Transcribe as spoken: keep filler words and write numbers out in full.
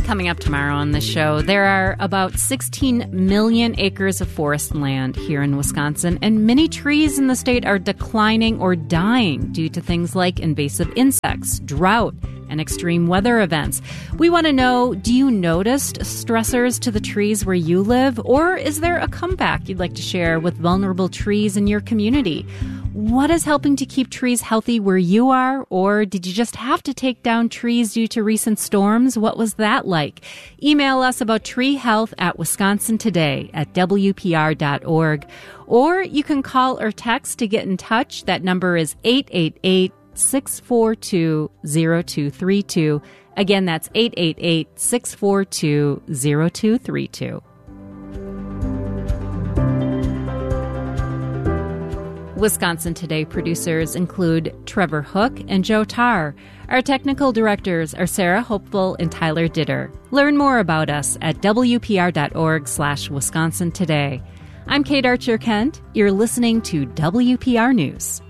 Coming up tomorrow on the show, there are about sixteen million acres of forest land here in Wisconsin, and many trees in the state are declining or dying due to things like invasive insects, drought, and extreme weather events. We want to know, do you notice stressors to the trees where you live, or is there a comeback you'd like to share with vulnerable trees in your community? What is helping to keep trees healthy where you are, or did you just have to take down trees due to recent storms? What was that like? Email us about tree health at Wisconsin Today at W P R dot org, or you can call or text to get in touch. That number is eight eight eight, six four two, zero two three two. Again, that's eight eight eight, six four two, zero two three two. Wisconsin Today producers include Trevor Hook and Joe Tarr. Our technical directors are Sarah Hopeful and Tyler Ditter. Learn more about us at W P R dot org slash Wisconsin Today. I'm Kate Archer-Kent. You're listening to W P R News.